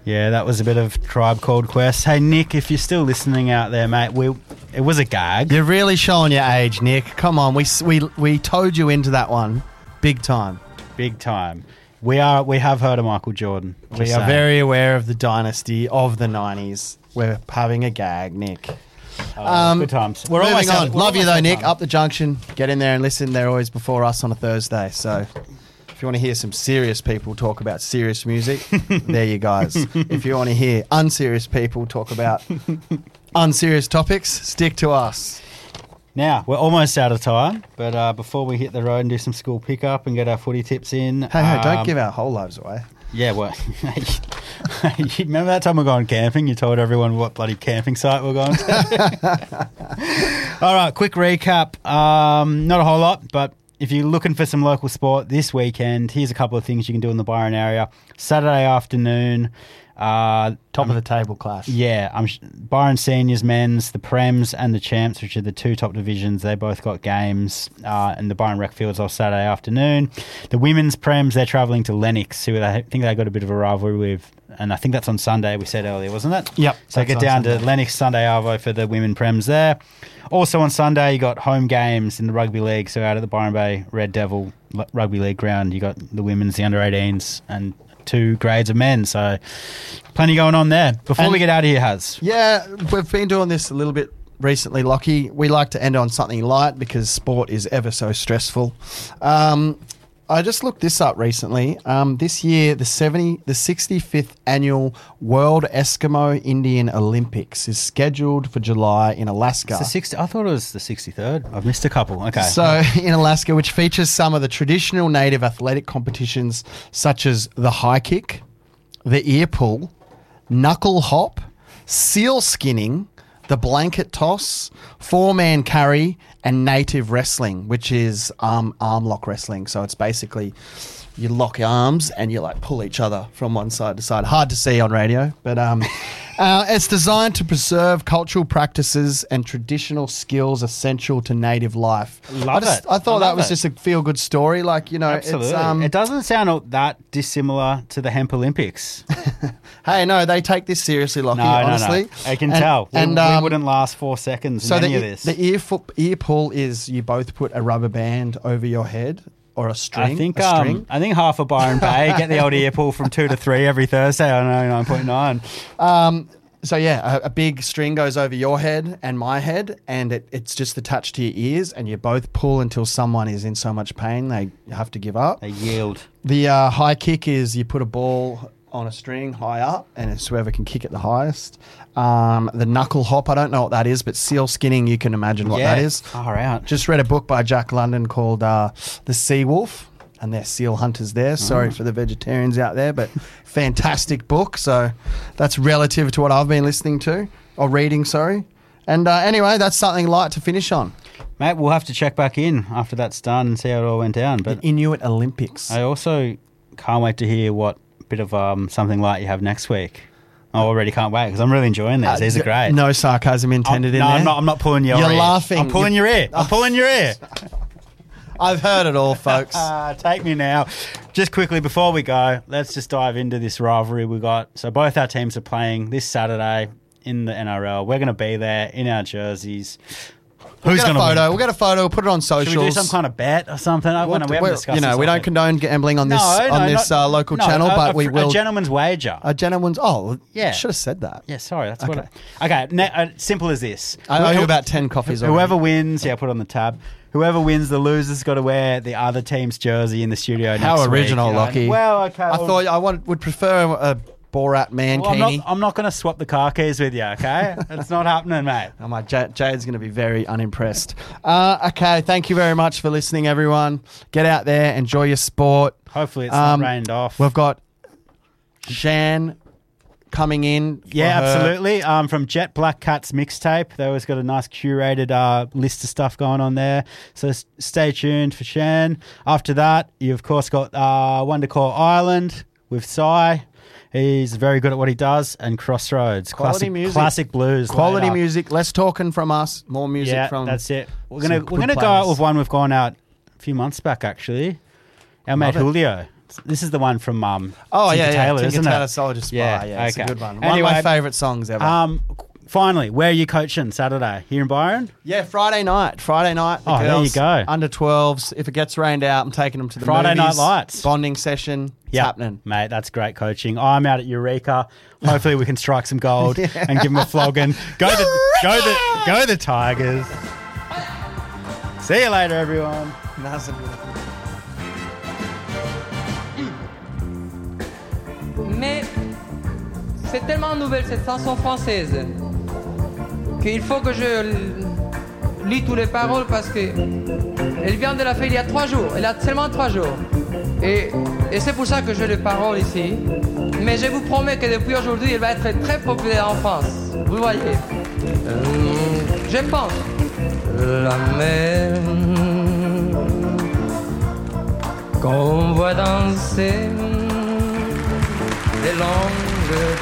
Yeah, that was a bit of Tribe Called Quest. Hey, Nick, if you're still listening out there, mate, it was a gag. You're really showing your age, Nick. Come on, we towed you into that one. Big time. Big time. We have heard of Michael Jordan. We are very aware of the dynasty of the 90s. We're having a gag, Nick. Good times. We're Moving almost on. Love you though, Nick. Time. Up the junction. Get in there and listen. They're always before us on a Thursday. So if you want to hear some serious people talk about serious music, there you guys. If you want to hear unserious people talk about unserious topics, stick to us. Now, we're almost out of time, but before we hit the road and do some school pickup and get our footy tips in... Hey, don't give our whole lives away. Yeah, well, you remember that time we were going camping? You told everyone what bloody camping site we're going to? All right, quick recap. Not a whole lot, but if you're looking for some local sport this weekend, here's a couple of things you can do in the Byron area. Saturday afternoon... Top of the table clash. Yeah, Byron Seniors men's, the Prems and the Champs, which are the two top divisions. They both got games, and the Byron Rec Fields on Saturday afternoon. The women's Prems, they're travelling to Lennox, who I think they got a bit of a rivalry with, and I think that's on Sunday. We said earlier, wasn't it? Yep. So get down to Lennox Sunday Arvo for the women Prems there. Also on Sunday, you got home games in the rugby league. So out at the Byron Bay Red Devil Rugby League ground, you got the women's, the under-18s, and 2 grades of men, so plenty going on there. Before we get out of here, Haz. Yeah, we've been doing this a little bit recently, Lockie. We like to end on something light because sport is ever so stressful. I just looked this up recently. This year, the 65th annual World Eskimo Indian Olympics is scheduled for July in Alaska. It's I thought it was the 63rd. I've missed a couple. Okay. So in Alaska, which features some of the traditional native athletic competitions such as the high kick, the ear pull, knuckle hop, seal skinning, the blanket toss, 4-man carry, and native wrestling, which is arm lock wrestling. So it's basically you lock your arms and you like pull each other from one side to side. Hard to see on radio, but it's designed to preserve cultural practices and traditional skills essential to native life. I thought that was just a feel-good story. Like, you know, absolutely. It doesn't sound that dissimilar to the Hemp Olympics. Hey, no, they take this seriously, Lockie, honestly. No. I can tell. We wouldn't last 4 seconds in any of this. The ear pull is you both put a rubber band over your head or a string. I think half of Byron Bay get the old ear pull from 2 to 3 every Thursday on 99.9. So, yeah, a big string goes over your head and my head, and it's just attached to your ears, and you both pull until someone is in so much pain they have to give up. They yield. The high kick is you put a ball on a string high up, and it's whoever can kick it the highest. The knuckle hop, I don't know what that is, but seal skinning, you can imagine what that is. Far out. Just read a book by Jack London called The Sea Wolf, and they're seal hunters there. Sorry for the vegetarians out there, but fantastic book. So that's relative to what I've been listening to, or reading, sorry. And anyway, that's something light to finish on. Mate, we'll have to check back in after that's done and see how it all went down. But the Inuit Olympics. I also can't wait to hear what bit of something light you have next week. I already can't wait because I'm really enjoying these. These are great. No sarcasm intended in there. I'm not pulling your ear. You're laughing. I'm pulling your ear. I'm pulling your ear. I've heard it all, folks. Take me now. Just quickly before we go, let's just dive into this rivalry we got. So both our teams are playing this Saturday in the NRL. We're going to be there in our jerseys. Who's going to win? We'll get a photo. We'll put it on socials. Should we do some kind of bet or something? We haven't discussed this. We don't condone gambling on this local channel, but we will. A gentleman's wager. A gentleman's. Oh, yeah. Should have said that. Yeah, sorry. That's what. Okay, simple as this. I owe you about 10 coffees. Whoever wins, put it on the tab. Whoever wins, the loser's got to wear the other team's jersey in the studio. How original, Lockie. Well, okay. I thought I would prefer a Borat mankini. I'm not going to swap the car keys with you, okay? It's not happening, mate. Oh, my Jade's going to be very unimpressed. Okay, thank you very much for listening, everyone. Get out there, enjoy your sport. Hopefully it's not rained off. We've got Shan coming in. Yeah, absolutely. From Jet Black Cats mixtape. They always got a nice curated list of stuff going on there. So stay tuned for Shan. After that, you of course got One to Call Island with Cy. He's very good at what he does. And Crossroads. Quality music. Classic blues. Quality music. Less talking from us. More music from... Yeah, that's it. We're gonna go out with one we've gone out a few months back, actually. Our mate Julio. This is the one from Oh, Tinker Tailor, Tinker isn't Tailor it? Soldier Spy. Yeah, it's a good one. One Anyway, of my favourite songs ever. Finally, where are you coaching Saturday? Here in Byron? Yeah, Friday night. The Oh, there you girls, go. Under 12s. If it gets rained out, I'm taking them to the Friday movies. Night Lights. Bonding session. It's happening. Mate, that's great coaching. I'm out at Eureka. Hopefully we can strike some gold and give them a flogging. Go the Tigers. See you later, everyone. That's a beautiful. Mais c'est tellement nouvelle cette chanson française qu'il faut que je lis toutes les paroles parce que elle vient de la faire il y a 3 jours. Elle a seulement 3 jours. Et c'est pour ça que j'ai les paroles ici. Mais je vous promets que depuis aujourd'hui, elle va être très populaire en France. Vous voyez. Je pense. La mer qu'on voit danser les longues